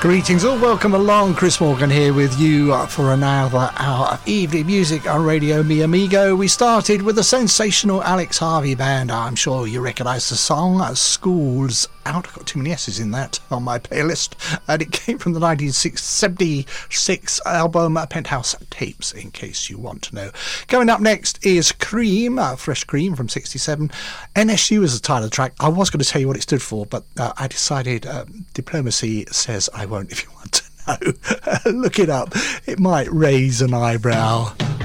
Greetings, all welcome along. Chris Morgan here with you for another hour of evening music on Radio Mi Amigo. We started with the sensational Alex Harvey Band. I'm sure you recognise the song School's Out. I've got too many S's in that on my playlist, and it came from the 1976 album Penthouse Tapes, in case you want to know. Coming up next is Cream, Fresh Cream from 67. NSU is the title of the track. I was going to tell you what it stood for, but I decided diplomacy says I won't if you want to know. Look it up. It might raise an eyebrow.